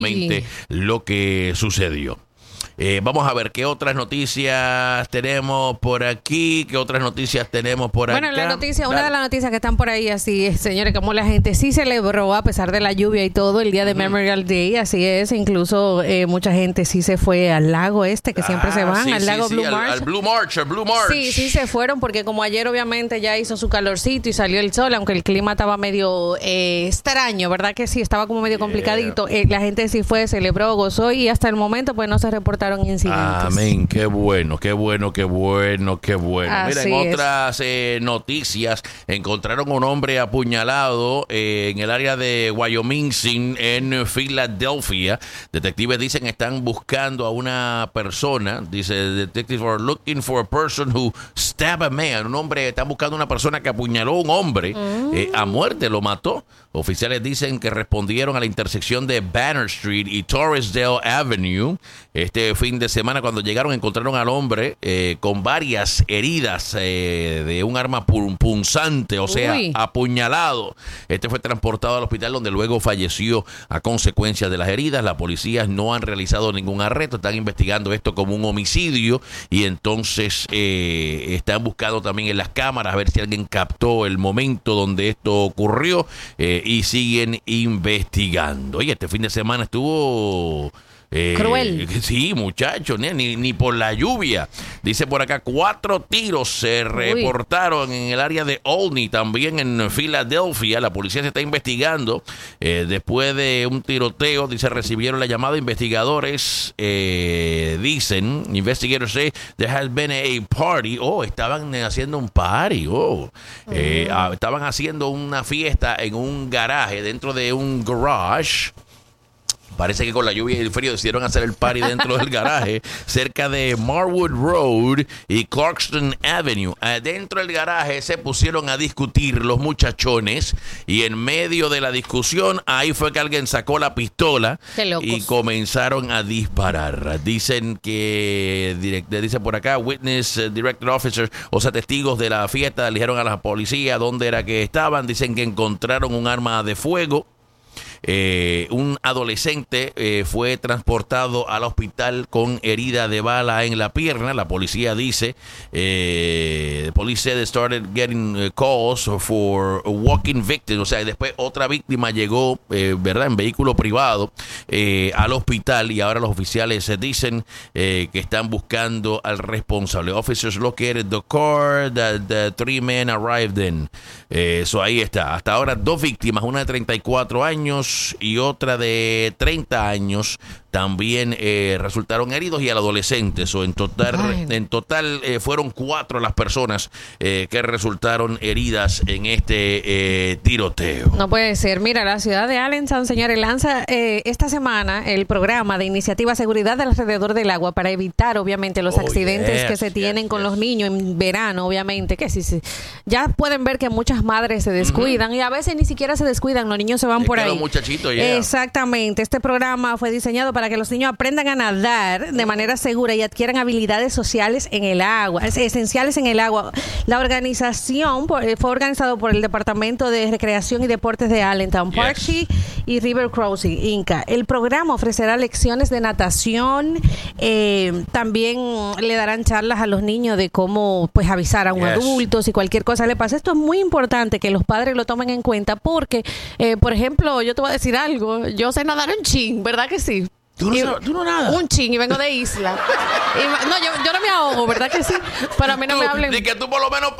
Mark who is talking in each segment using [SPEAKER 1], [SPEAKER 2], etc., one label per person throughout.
[SPEAKER 1] lo que sucedió. Vamos a ver qué otras noticias tenemos por aquí, qué otras noticias tenemos por acá.
[SPEAKER 2] Bueno, una de las noticias que están por ahí, así, señores, como la gente sí celebró a pesar de la lluvia y todo el día de Memorial Day, así es, incluso mucha gente sí se fue al lago que siempre se van, al lago Blue March.
[SPEAKER 1] Al Blue March.
[SPEAKER 2] Sí se fueron porque como ayer obviamente ya hizo su calorcito y salió el sol, aunque el clima estaba medio extraño, ¿verdad que sí? Estaba como medio complicadito. La gente sí fue, celebró, gozó y hasta el momento pues no se reportaron incidentes.
[SPEAKER 1] Amén, qué bueno. Mira, en otras noticias, encontraron un hombre apuñalado en el área de Wyoming, en Filadelfia. Detectives dicen que están buscando a una persona, dice detectives are looking for a person who stabbed a man. Un hombre, están buscando a una persona que apuñaló a un hombre a muerte, lo mató. Oficiales dicen que respondieron a la intersección de Banner Street y Torresdale Avenue. Este fin de semana, cuando llegaron, encontraron al hombre con varias heridas de un arma punzante, o sea, apuñalado. Este fue transportado al hospital, donde luego falleció a consecuencia de las heridas. Las policías no han realizado ningún arresto, están investigando esto como un homicidio y entonces están buscando también en las cámaras a ver si alguien captó el momento donde esto ocurrió y siguen investigando. Oye, este fin de semana estuvo...
[SPEAKER 2] cruel.
[SPEAKER 1] Sí, muchachos, ni por la lluvia. Dice por acá, 4 tiros se reportaron en el área de Olney, también en Filadelfia. La policía se está investigando. Después de un tiroteo, dice, recibieron la llamada. Investigadores dicen, investigators say there has been a party. Estaban haciendo un party. Estaban haciendo una fiesta en un garaje, dentro de un garage. Parece que con la lluvia y el frío decidieron hacer el party dentro del garaje, cerca de Marwood Road y Clarkston Avenue. Dentro del garaje se pusieron a discutir los muchachones y en medio de la discusión, ahí fue que alguien sacó la pistola y comenzaron a disparar. Dicen que, dice por acá, witness directed officers, o sea, testigos de la fiesta, le dijeron a la policía dónde era que estaban. Dicen que encontraron un arma de fuego. Un adolescente fue transportado al hospital con herida de bala en la pierna. La policía dice, the police said they started getting calls for walking victims. O sea, después otra víctima llegó, ¿verdad?, en vehículo privado al hospital, y ahora los oficiales dicen que están buscando al responsable. Officers located the car that the 3 men arrived in. So ahí está. Hasta ahora 2 víctimas, una de 34 años y otra de 30 años también resultaron heridos, y al adolescente. En total fueron 4 las personas que resultaron heridas en este tiroteo.
[SPEAKER 2] No puede ser. Mira, la ciudad de Allentown, señores, lanza esta semana el programa de iniciativa Seguridad alrededor del agua para evitar, obviamente, los accidentes que se tienen con los niños en verano, obviamente, que sí. Ya pueden ver que muchas madres se descuidan y a veces ni siquiera se descuidan, los niños se van por ahí. Exactamente. Este programa fue diseñado para que los niños aprendan a nadar de manera segura y adquieran habilidades sociales en el agua, esenciales en el agua. La organización fue organizado por el Departamento de Recreación y Deportes de Allentown, Parksy y River Crossing, Inca. El programa ofrecerá lecciones de natación, también le darán charlas a los niños de cómo pues avisar a un adulto si cualquier cosa le pasa. Esto es muy importante que los padres lo tomen en cuenta porque, por ejemplo, yo te voy a decir algo, yo sé nadar un chin, ¿verdad que sí?
[SPEAKER 1] ¿Tú no nadas?
[SPEAKER 2] Un chin, y vengo de isla. Yo no me ahogo, ¿verdad que sí? Pero a mí no me hablen.
[SPEAKER 1] Ni que tú por lo menos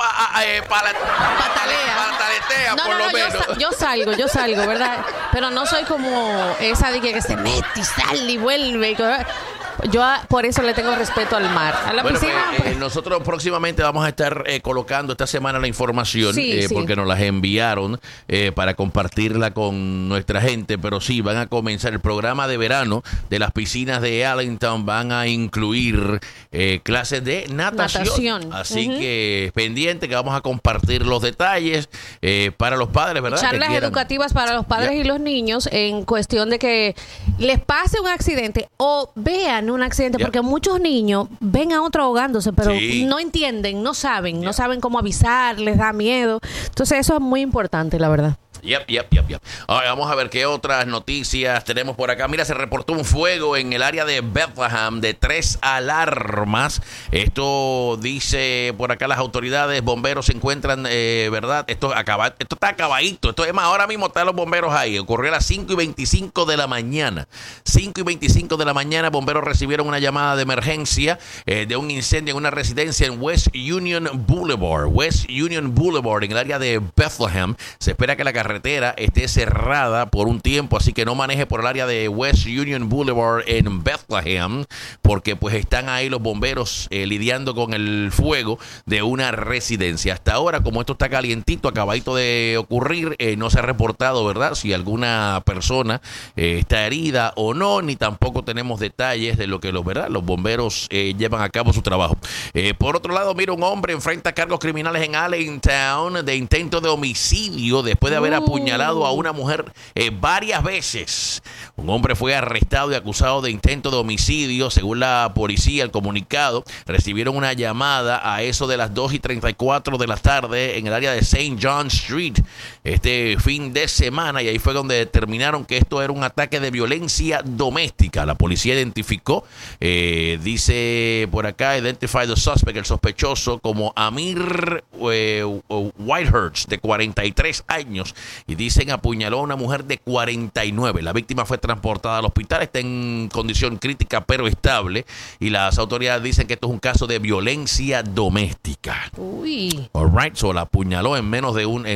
[SPEAKER 1] pataleas, por lo menos.
[SPEAKER 2] Yo salgo, ¿verdad? Pero no soy como esa de que se mete y sale y vuelve. Yo por eso le tengo respeto al mar. A la piscina.
[SPEAKER 1] Pues, nosotros próximamente vamos a estar colocando esta semana la información, porque nos las enviaron para compartirla con nuestra gente. Pero sí, van a comenzar el programa de verano de las piscinas de Allentown. Van a incluir clases de natación. Así que pendiente, que vamos a compartir los detalles para los padres, ¿verdad?
[SPEAKER 2] Charlas educativas para los padres y los niños en cuestión de que les pase un accidente o vean un accidente, porque muchos niños ven a otro ahogándose, pero no entienden, no saben cómo avisar, les da miedo. Entonces eso es muy importante, la verdad.
[SPEAKER 1] Yep. Ahora vamos a ver qué otras noticias tenemos por acá. Mira, se reportó un fuego en el área de Bethlehem de 3 alarmas. Esto dice por acá las autoridades, bomberos se encuentran, ¿verdad? Esto está acabadito. Esto es más, ahora mismo están los bomberos ahí. Ocurrió a las 5:25 de la mañana. 5:25 de la mañana, bomberos recibieron una llamada de emergencia de un incendio en una residencia en West Union Boulevard. West Union Boulevard, en el área de Bethlehem. Se espera que la carretera esté cerrada por un tiempo, así que no maneje por el área de West Union Boulevard en Bethlehem, porque pues están ahí los bomberos lidiando con el fuego de una residencia. Hasta ahora, como esto está calientito, acabadito de ocurrir, no se ha reportado, ¿verdad?, si alguna persona está herida o no, ni tampoco tenemos detalles de lo que los bomberos llevan a cabo su trabajo. Por otro lado, mira, un hombre enfrenta cargos criminales en Allentown de intento de homicidio después de haber apuñalado a una mujer varias veces. Un hombre fue arrestado y acusado de intento de homicidio. Según la policía, el comunicado, recibieron una llamada a eso de las 2:34 de la tarde en el área de St. John Street este fin de semana, y ahí fue donde determinaron que esto era un ataque de violencia doméstica. La policía identificó, dice por acá, identify the suspect, el sospechoso, como Amir Whitehurst, de 43 años, y dicen apuñaló a una mujer de 49. La víctima fue transportada al hospital, está en condición crítica pero estable, y las autoridades dicen que esto es un caso de violencia doméstica.
[SPEAKER 2] Uy.
[SPEAKER 1] All right, so la apuñaló en medio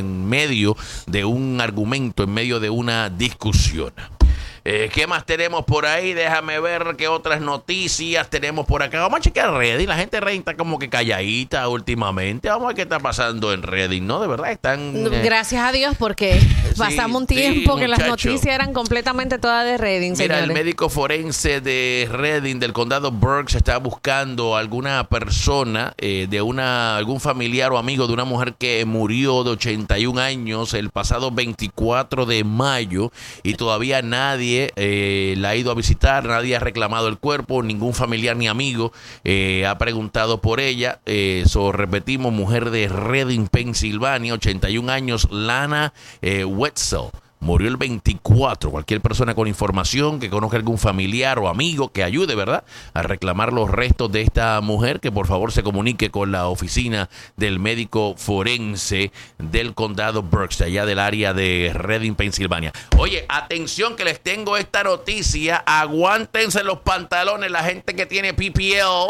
[SPEAKER 1] de un argumento, en medio de una discusión. ¿Qué más tenemos por ahí? Déjame ver qué otras noticias tenemos por acá. Vamos a chequear Reddit. La gente de Reddit está como que calladita últimamente. Vamos a ver qué está pasando en Reddit, ¿no? De verdad están...
[SPEAKER 2] Gracias a Dios, porque pasamos un tiempo que las noticias eran completamente todas de Reddit,
[SPEAKER 1] Mira,
[SPEAKER 2] señores.
[SPEAKER 1] el médico forense de Redding, del condado Berks, está buscando a alguna persona, algún familiar o amigo de una mujer que murió de 81 años el pasado 24 de mayo y todavía nadie la ha ido a visitar, nadie ha reclamado el cuerpo, ningún familiar ni amigo ha preguntado por ella. Repetimos, mujer de Redding, Pensilvania, 81 años, Lana Wetzel. Murió el 24. Cualquier persona con información que conozca algún familiar o amigo que ayude, ¿verdad?, a reclamar los restos de esta mujer, que por favor se comunique con la oficina del médico forense del condado Berks, allá del área de Redding, Pensilvania. Oye, atención que les tengo esta noticia. Aguántense los pantalones la gente que tiene PPL.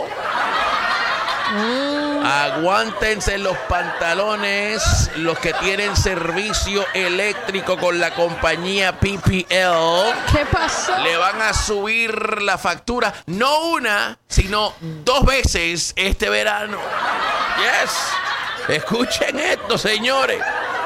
[SPEAKER 1] Aguántense los pantalones los que tienen servicio eléctrico con la compañía PPL.
[SPEAKER 2] ¿Qué pasó?
[SPEAKER 1] Le van a subir la factura, no una, sino 2 veces este verano. Yes. Escuchen esto, señores.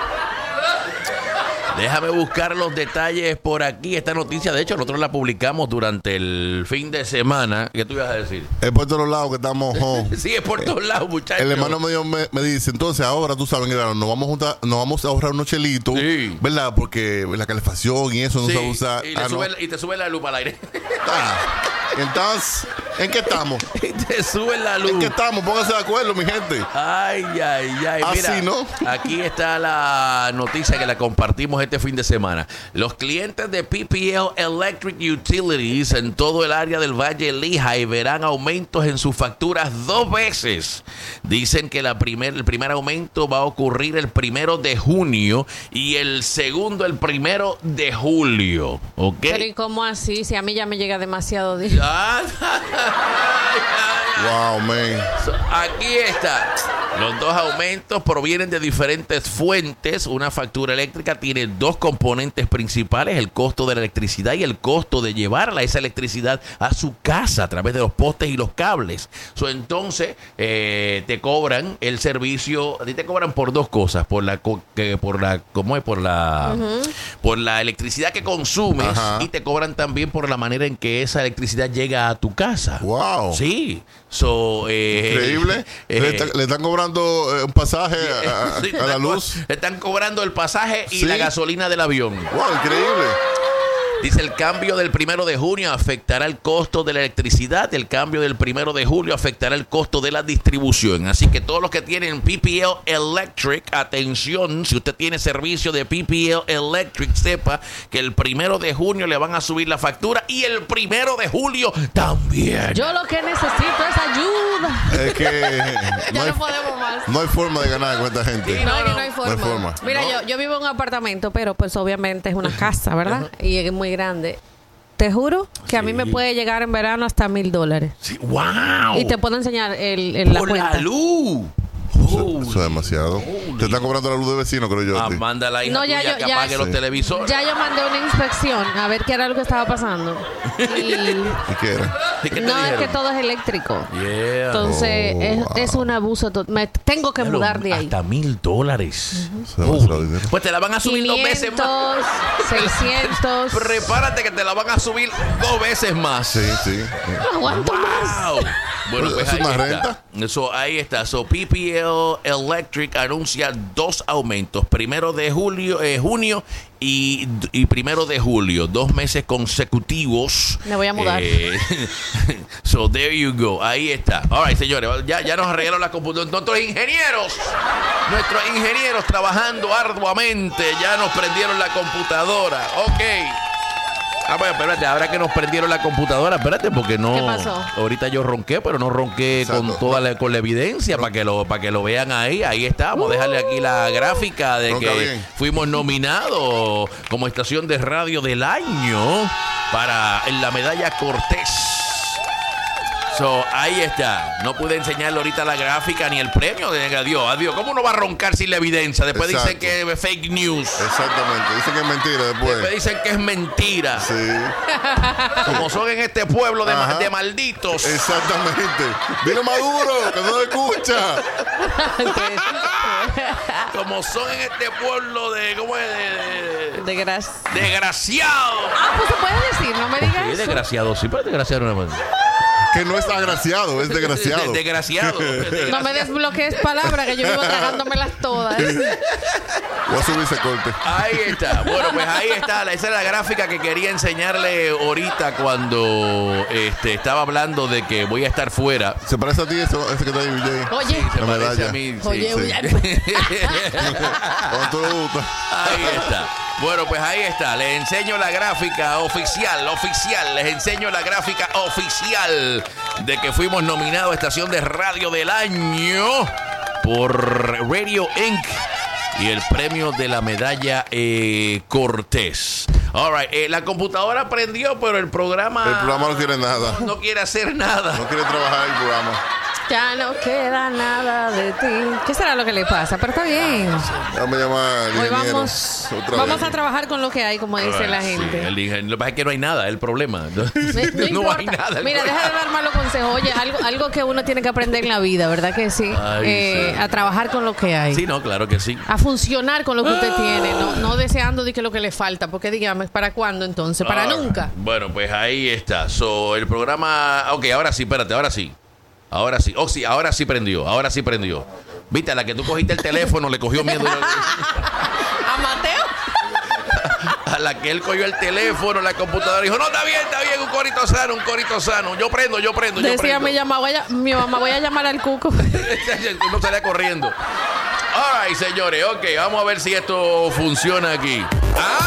[SPEAKER 1] Déjame buscar los detalles por aquí. Esta noticia, de hecho, nosotros la publicamos durante el fin de semana. ¿Qué tú ibas a decir?
[SPEAKER 3] Es por todos lados que estamos.
[SPEAKER 1] Sí, es por todos lados, muchachos.
[SPEAKER 3] El hermano me dice, entonces ahora tú sabes, nos vamos a ahorrar unos chelitos,
[SPEAKER 1] sí,
[SPEAKER 3] ¿verdad? Porque la calefacción y eso no se usa.
[SPEAKER 1] Y te sube la luz al aire.
[SPEAKER 3] Entonces, ¿en qué estamos?
[SPEAKER 1] Y te sube la luz.
[SPEAKER 3] ¿En qué estamos? Pónganse de acuerdo, mi gente.
[SPEAKER 1] Ay.
[SPEAKER 3] Así,
[SPEAKER 1] mira,
[SPEAKER 3] ¿no?
[SPEAKER 1] Aquí está la noticia que la compartimos este fin de semana. Los clientes de PPL Electric Utilities en todo el área del Valle Lehigh verán aumentos en sus facturas 2 veces. Dicen que el primer aumento va a ocurrir el 1 de junio y el segundo el 1 de julio. ¿Ok?
[SPEAKER 2] Pero ¿y cómo así? Si a mí ya me llega demasiado
[SPEAKER 3] Wow, man.
[SPEAKER 1] Aquí está. Los 2 aumentos provienen de diferentes fuentes. Una factura eléctrica tiene 2 componentes principales: el costo de la electricidad y el costo de llevarla, esa electricidad, a su casa a través de los postes y los cables. Entonces, te cobran el servicio. A ti te cobran por 2 cosas: por la electricidad que consumes. Ajá. Y te cobran también por la manera en que esa electricidad llega a tu casa.
[SPEAKER 3] Wow.
[SPEAKER 1] Sí.
[SPEAKER 3] Increíble. Le están cobrando un pasaje a la luz.
[SPEAKER 1] Le están cobrando el pasaje y la gasolina del avión.
[SPEAKER 3] Wow, increíble.
[SPEAKER 1] Dice, el cambio del 1 de junio afectará el costo de la electricidad. El cambio del 1 de julio afectará el costo de la distribución. Así que todos los que tienen PPL Electric, atención, si usted tiene servicio de PPL Electric, sepa que el 1 de junio le van a subir la factura y el 1 de julio también.
[SPEAKER 2] Yo lo que necesito es ayuda.
[SPEAKER 3] Es que
[SPEAKER 2] Ya no podemos más.
[SPEAKER 3] no hay forma de ganar con esta gente.
[SPEAKER 1] Sí,
[SPEAKER 2] No,
[SPEAKER 1] no,
[SPEAKER 2] que
[SPEAKER 1] no.
[SPEAKER 2] no hay forma.
[SPEAKER 3] No hay forma.
[SPEAKER 2] Mira, yo vivo en un apartamento, pero pues obviamente es una casa, ¿verdad? Y es muy grande. Te juro que a mí me puede llegar en verano hasta $1,000.
[SPEAKER 1] Sí, wow.
[SPEAKER 2] Y te puedo enseñar la
[SPEAKER 1] por
[SPEAKER 2] cuenta.
[SPEAKER 1] la luz.
[SPEAKER 3] Eso es demasiado. Te están cobrando la luz de vecino, creo yo.
[SPEAKER 1] Ah,
[SPEAKER 3] sí.
[SPEAKER 1] mándala a la hija
[SPEAKER 2] No, ya
[SPEAKER 1] tuya
[SPEAKER 2] yo-
[SPEAKER 1] que
[SPEAKER 2] ya-
[SPEAKER 1] apague los
[SPEAKER 3] Sí.
[SPEAKER 1] televisores.
[SPEAKER 2] Ya yo mandé una inspección a ver qué era lo que estaba pasando. Y
[SPEAKER 3] ¿Y qué era?
[SPEAKER 1] ¿Y qué te
[SPEAKER 2] no, es
[SPEAKER 1] dijeron?
[SPEAKER 2] que todo es eléctrico.
[SPEAKER 1] Yeah.
[SPEAKER 2] Entonces,
[SPEAKER 3] Oh,
[SPEAKER 2] es un abuso. Me tengo que mudar de ahí.
[SPEAKER 1] Hasta $1,000.
[SPEAKER 3] Eso es demasiado dinero.
[SPEAKER 1] Pues te la van a subir 2 veces más.
[SPEAKER 2] 600.
[SPEAKER 1] Prepárate que te la van a subir 2 veces más.
[SPEAKER 3] Sí, sí.
[SPEAKER 2] No aguanto más.
[SPEAKER 1] Wow. Bueno, pues
[SPEAKER 3] ¿Es
[SPEAKER 1] ahí
[SPEAKER 3] una
[SPEAKER 1] está.
[SPEAKER 3] renta?
[SPEAKER 1] Eso, ahí está. So, PPL Electric anuncia 2 aumentos. 1 de junio y 1 de julio. 2 meses consecutivos.
[SPEAKER 2] Me voy a mudar.
[SPEAKER 1] So, there you go. Ahí está. All right, señores. Ya nos arreglaron la computadora. Nuestros ingenieros trabajando arduamente. Ya nos prendieron la computadora. Ok. Ah, bueno, espérate, ahora que nos prendieron la computadora, espérate, porque no.
[SPEAKER 2] ¿Qué pasó?
[SPEAKER 1] Ahorita yo ronqué, pero no ronqué
[SPEAKER 3] Exacto.
[SPEAKER 1] con toda con la evidencia para que lo vean ahí. Ahí estamos. Déjale aquí la gráfica de
[SPEAKER 3] Ronca
[SPEAKER 1] que
[SPEAKER 3] bien.
[SPEAKER 1] fuimos nominados como estación de radio del año en la medalla Cortés. So, ahí está. No pude enseñarle ahorita la gráfica ni el premio. Adiós. ¿Cómo uno va a roncar sin la evidencia? Después dicen
[SPEAKER 3] Exacto.
[SPEAKER 1] que es fake news.
[SPEAKER 3] Exactamente. Dicen que es mentira
[SPEAKER 1] Después
[SPEAKER 3] después.
[SPEAKER 1] dicen que es mentira.
[SPEAKER 3] Sí.
[SPEAKER 1] Como son en este pueblo
[SPEAKER 3] Ajá.
[SPEAKER 1] de malditos.
[SPEAKER 3] Exactamente. Dile Maduro, que no lo escucha.
[SPEAKER 1] Como son en este pueblo de. ¿Cómo es?
[SPEAKER 2] De gracia.
[SPEAKER 1] Desgraciado.
[SPEAKER 2] Ah, pues se puede decir, no me digas
[SPEAKER 1] Sí,
[SPEAKER 2] eso.
[SPEAKER 1] desgraciado, sí, pero desgraciado no es.
[SPEAKER 3] Que no es agraciado, es desgraciado.
[SPEAKER 1] Desgraciado.
[SPEAKER 2] No me desbloquees palabras, que yo vivo tragándomelas todas.
[SPEAKER 3] Voy a subir ese corte.
[SPEAKER 1] Ahí está. Bueno, pues ahí está. Esa es la gráfica que quería enseñarle ahorita cuando estaba hablando de que voy a estar fuera.
[SPEAKER 3] ¿Se parece a ti eso, ese que está ahí, Vijay?
[SPEAKER 2] Oye,
[SPEAKER 1] Se
[SPEAKER 3] La
[SPEAKER 1] parece
[SPEAKER 3] medalla.
[SPEAKER 1] a mí. Sí.
[SPEAKER 2] oye,
[SPEAKER 3] sí.
[SPEAKER 2] oye.
[SPEAKER 3] Cuando tú le gusta.
[SPEAKER 1] Ahí está. Bueno, pues ahí está. Les enseño la gráfica oficial. Les enseño la gráfica oficial de que fuimos nominados a Estación de Radio del Año por Radio Inc. y el premio de la medalla Cortés. All right. La computadora prendió, pero el programa
[SPEAKER 3] No quiere nada.
[SPEAKER 1] no quiere hacer nada.
[SPEAKER 3] No quiere trabajar el programa.
[SPEAKER 2] Ya no queda nada de ti. ¿Qué será lo que le pasa? Pero está bien.
[SPEAKER 3] Déjame llamar al
[SPEAKER 2] Hoy
[SPEAKER 3] ingeniero
[SPEAKER 2] vamos
[SPEAKER 3] otra vez.
[SPEAKER 2] a trabajar con lo que hay, como dice la
[SPEAKER 1] Sí,
[SPEAKER 2] gente.
[SPEAKER 1] lo que pasa es que no hay nada, es el problema.
[SPEAKER 2] No
[SPEAKER 1] hay
[SPEAKER 2] importa.
[SPEAKER 1] nada. el
[SPEAKER 2] Mira,
[SPEAKER 1] problema.
[SPEAKER 2] deja de dar malos consejos. Oye, algo que uno tiene que aprender en la vida, ¿verdad que sí?
[SPEAKER 1] Ay, sí.
[SPEAKER 2] A trabajar con lo que hay.
[SPEAKER 1] Sí, no, claro que sí.
[SPEAKER 2] A funcionar con lo que usted tiene, no deseando de que lo que le falta, porque dígame, ¿para cuándo entonces? ¿Para nunca?
[SPEAKER 1] Bueno, pues ahí está. So, el programa. Ok, ahora sí, espérate, ahora sí. Oh, sí, ahora sí prendió. Viste, a la que tú cogiste el teléfono le cogió miedo.
[SPEAKER 2] ¿A Mateo?
[SPEAKER 1] A la que él cogió el teléfono, la computadora, dijo: no, está bien, un corito sano. Yo prendo.
[SPEAKER 2] Decía mi mamá, voy a llamar al cuco.
[SPEAKER 1] No salía corriendo. All right, señores, ok, vamos a ver si esto funciona aquí. ¡Ah!